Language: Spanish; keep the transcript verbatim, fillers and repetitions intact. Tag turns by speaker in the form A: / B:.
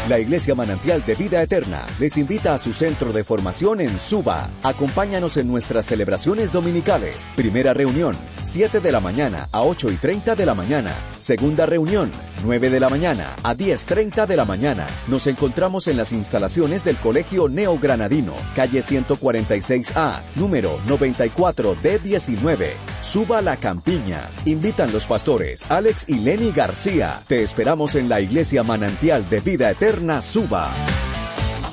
A: La Iglesia Manantial de Vida Eterna les invita a su centro de formación en Suba. Acompáñanos en nuestras celebraciones dominicales. Primera reunión, siete de la mañana a ocho y treinta de la mañana. Segunda reunión, nueve de la mañana a diez treinta de la mañana. Nos encontramos en las instalaciones del Colegio Neogranadino, calle ciento cuarenta y seis A, número noventa y cuatro D diecinueve. Suba la Campiña. Invitan los pastores Alex y Lenny García. Te esperamos en la Iglesia Manantial de Vida Eterna Suba.